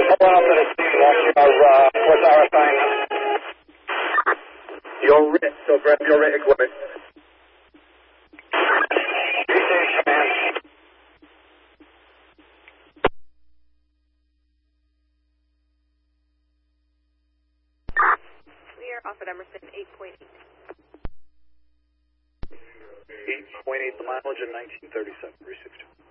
One up to the scene, what's our assignment? Your RIT, so grab your RIT equipment. Clear off at Emerson 8.8. 8.8 the mileage in 1937, received.